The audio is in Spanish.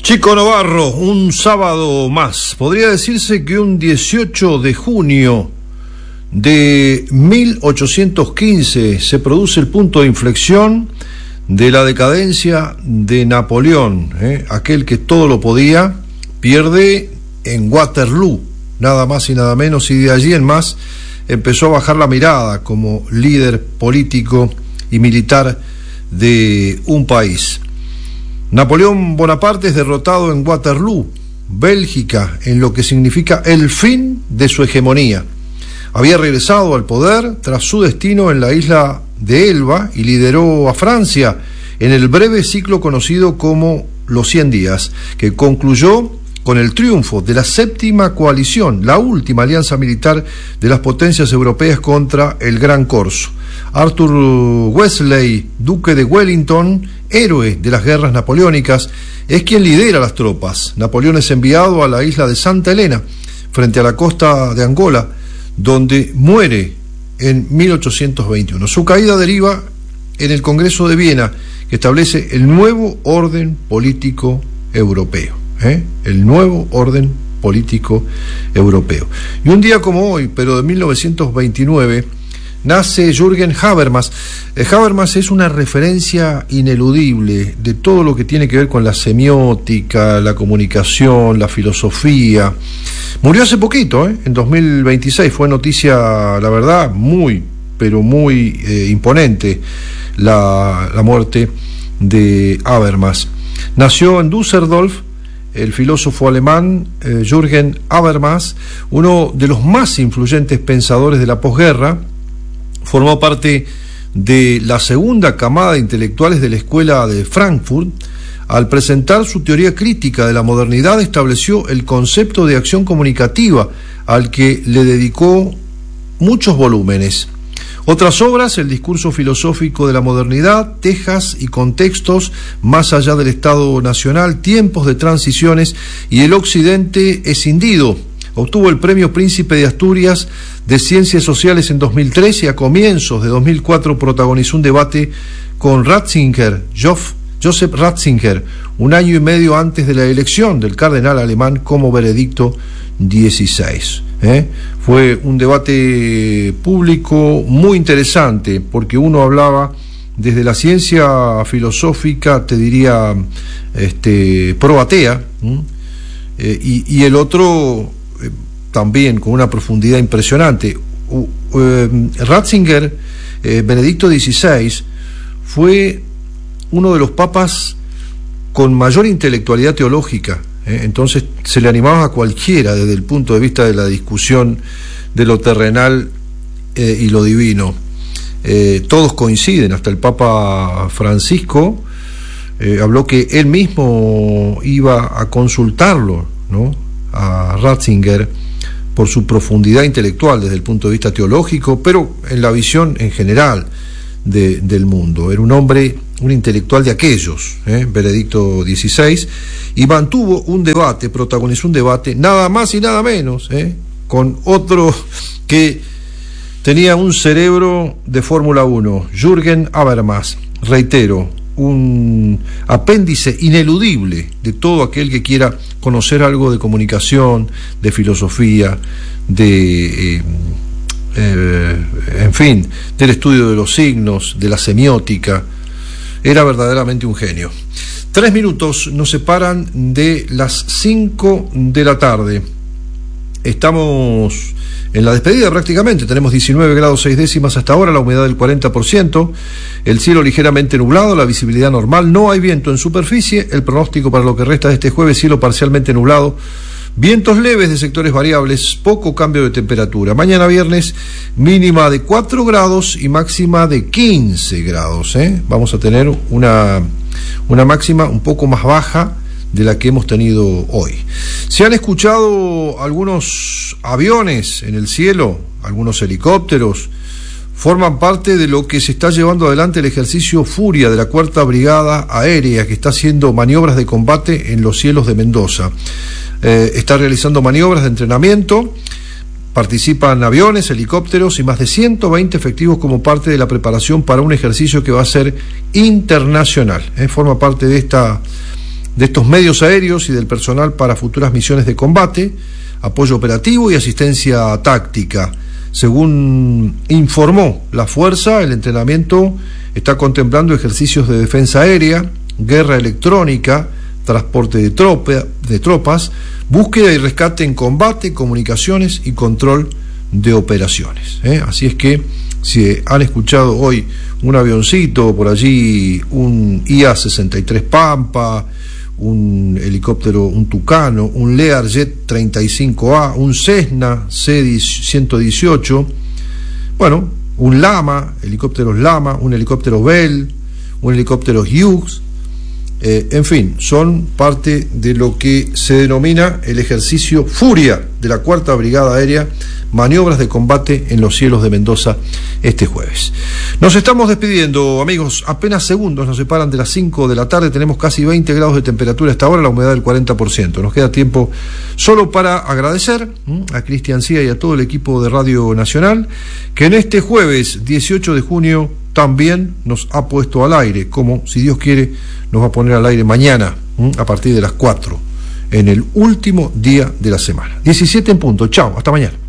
Chico Novarro, un sábado más. Podría decirse que un 18 de junio de 1815 se produce el punto de inflexión de la decadencia de Napoleón, aquel que todo lo podía, pierde en Waterloo, nada más y nada menos, y de allí en más empezó a bajar la mirada como líder político y militar de un país. Napoleón Bonaparte es derrotado en Waterloo, Bélgica, en lo que significa el fin de su hegemonía. Había regresado al poder tras su destino en la isla de Elba y lideró a Francia en el breve ciclo conocido como los 100 días, que concluyó con el triunfo de la séptima coalición, la última alianza militar de las potencias europeas contra el Gran Corso. Arthur Wellesley, duque de Wellington, héroe de las guerras napoleónicas, es quien lidera las tropas. Napoleón es enviado a la isla de Santa Elena, frente a la costa de Angola, donde muere en 1821. Su caída deriva en el Congreso de Viena, que establece el nuevo orden político europeo. El nuevo orden político europeo. Y un día como hoy, pero de 1929, nace Jürgen Habermas. Habermas es una referencia ineludible de todo lo que tiene que ver con la semiótica, la comunicación, la filosofía. Murió hace poquito, en 2026. Fue noticia, la verdad, muy, pero muy imponente la muerte de Habermas. Nació en Düsseldorf el filósofo alemán Jürgen Habermas, uno de los más influyentes pensadores de la posguerra. Formó parte de la segunda camada de intelectuales de la Escuela de Frankfurt. Al presentar su teoría crítica de la modernidad, estableció el concepto de acción comunicativa, al que le dedicó muchos volúmenes. Otras obras: el discurso filosófico de la modernidad, Texas y contextos más allá del Estado Nacional, tiempos de transiciones y el Occidente escindido. Obtuvo el Premio Príncipe de Asturias de Ciencias Sociales en 2003 y a comienzos de 2004 protagonizó un debate con Ratzinger, Joseph Ratzinger, un año y medio antes de la elección del cardenal alemán como Benedicto XVI. Fue un debate público muy interesante, porque uno hablaba desde la ciencia filosófica, te diría, pro-atea, y el otro también con una profundidad impresionante. Ratzinger, Benedicto XVI, fue uno de los papas con mayor intelectualidad teológica. Entonces se le animaba a cualquiera desde el punto de vista de la discusión de lo terrenal y lo divino. Todos coinciden, hasta el Papa Francisco habló que él mismo iba a consultarlo, ¿no?, a Ratzinger, por su profundidad intelectual desde el punto de vista teológico, pero en la visión en general del mundo. Era un hombre, un intelectual de aquellos, Benedicto XVI, y mantuvo un debate, protagonizó un debate, nada más y nada menos, con otro que tenía un cerebro de Fórmula 1, Jürgen Habermas. Reitero, un apéndice ineludible de todo aquel que quiera conocer algo de comunicación, de filosofía, en fin, del estudio de los signos, de la semiótica. Era verdaderamente un genio. 3 minutos nos separan de las 5 de la tarde. Estamos en la despedida prácticamente. Tenemos 19 grados 6 décimas hasta ahora, la humedad del 40%, el cielo ligeramente nublado, la visibilidad normal, no hay viento en superficie. El pronóstico para lo que resta de este jueves: cielo parcialmente nublado, vientos leves de sectores variables, poco cambio de temperatura. Mañana viernes, mínima de 4 grados y máxima de 15 grados. Vamos a tener una máxima un poco más baja de la que hemos tenido hoy. Se han escuchado algunos aviones en el cielo, algunos helicópteros. Forman parte de lo que se está llevando adelante el ejercicio Furia de la 4ª Brigada Aérea, que está haciendo maniobras de combate en los cielos de Mendoza. Está realizando maniobras de entrenamiento. Participan aviones, helicópteros y más de 120 efectivos como parte de la preparación para un ejercicio que va a ser internacional. Forma parte de de estos medios aéreos y del personal para futuras misiones de combate, apoyo operativo y asistencia táctica. Según informó la Fuerza, el entrenamiento está contemplando ejercicios de defensa aérea, guerra electrónica, transporte de tropas, búsqueda y rescate en combate, comunicaciones y control de operaciones. Así es que si han escuchado hoy un avioncito por allí, un IA-63 Pampa, un helicóptero, un Tucano, un Learjet 35A, un Cessna C-118, bueno, un Lama, helicópteros Lama, un helicóptero Bell, un helicóptero Hughes, en fin, son parte de lo que se denomina el ejercicio Furia de la 4ª Brigada Aérea, maniobras de combate en los cielos de Mendoza este jueves. Nos estamos despidiendo, amigos, apenas segundos nos separan de las 5 de la tarde, tenemos casi 20 grados de temperatura hasta ahora, la humedad del 40%. Nos queda tiempo solo para agradecer a Cristian Cía y a todo el equipo de Radio Nacional, que en este jueves 18 de junio también nos ha puesto al aire, como, si Dios quiere, nos va a poner al aire mañana, a partir de las 4, en el último día de la semana. 17 en punto. Chao, hasta mañana.